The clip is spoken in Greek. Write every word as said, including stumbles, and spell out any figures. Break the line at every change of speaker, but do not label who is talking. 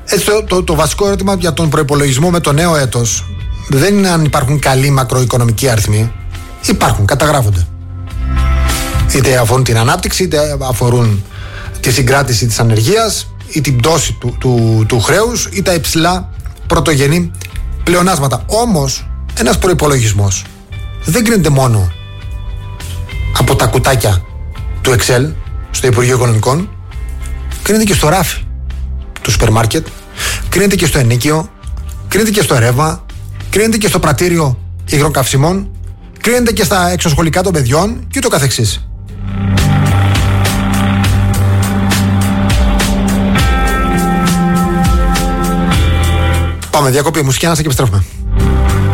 Έτσι, το, το, το βασικό ερώτημα για τον προϋπολογισμό με το νέο έτος δεν είναι αν υπάρχουν καλοί μακροοικονομικοί αριθμοί. Υπάρχουν, καταγράφονται. Είτε αφορούν την ανάπτυξη, είτε αφορούν τη συγκράτηση της ανεργίας ή την πτώση του, του, του χρέους ή τα υψηλά πρωτογενή πλεονάσματα. Όμως, ένας προϋπολογισμός δεν κρίνεται μόνο από τα κουτάκια του Excel στο Υπουργείο Οικονομικών, κρίνεται και στο ράφι του σούπερ μάρκετ, κρίνεται και στο ενίκιο, κρίνεται και στο ρεύμα, κρίνεται και στο πρατήριο υγρών καυσιμών, κρίνεται και στα εξωσχολικά των παιδιών και ούτω καθεξής. Πάμε διακοπή μουσική, ανάσα και επιστρέφουμε.